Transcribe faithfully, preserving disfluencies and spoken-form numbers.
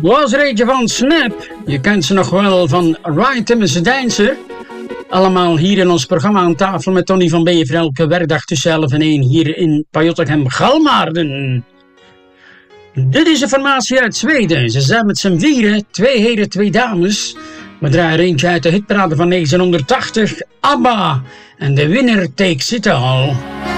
was er eentje van Snap. Je kent ze nog wel van Ride Timmerse Dancer. Allemaal hier in ons programma aan tafel met Tony van Bever. Elke werkdag tussen elf en één hier in Pajottenhem-Galmaarden. Dit is een formatie uit Zweden. Ze zijn met z'n vieren, twee heren, twee dames. We draaien er eentje uit de hitparade van negentien tachtig, ABBA. En de winner takes it all.